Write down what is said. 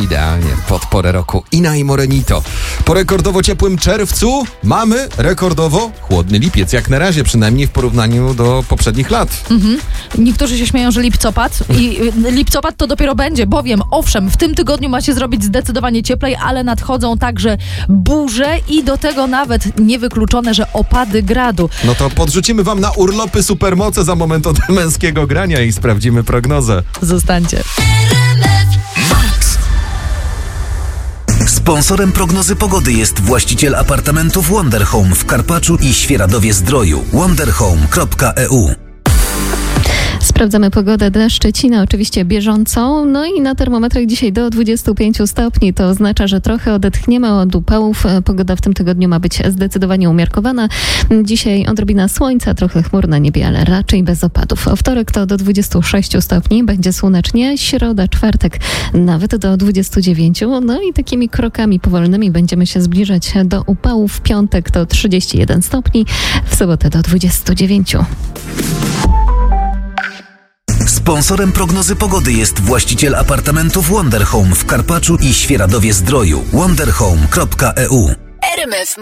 idealnie pod porę roku. Ina i Morenito. Po rekordowo ciepłym czerwcu mamy rekordowo chłodny lipiec, jak na razie, przynajmniej w porównaniu do poprzednich lat. Niektórzy się śmieją, że lipcopad i lipcopad to dopiero będzie, bowiem owszem, w tym tygodniu ma się zrobić zdecydowanie cieplej, ale nadchodzą także burze i do tego nawet niewykluczone, że opady gradu. No to podrzucimy wam na urlopy supermoce za moment od męskiego grania i sprawdzimy prognozę. Zostańcie. Sponsorem prognozy pogody jest właściciel apartamentów Wonder Home w Karpaczu i Świeradowie-Zdroju. wonderhome.eu. Sprawdzamy pogodę dla Szczecina, oczywiście bieżącą. No i na termometrach dzisiaj do 25 stopni. To oznacza, że trochę odetchniemy od upałów. Pogoda w tym tygodniu ma być zdecydowanie umiarkowana. Dzisiaj odrobina słońca, trochę chmur na niebie, ale raczej bez opadów. Wtorek to do 26 stopni, będzie słonecznie. Środa, czwartek nawet do 29. No i takimi krokami powolnymi będziemy się zbliżać do upałów. W piątek to 31 stopni, w sobotę do 29. Sponsorem prognozy pogody jest właściciel apartamentów Wonder Home w Karpaczu i Świeradowie-Zdroju. wonderhome.eu.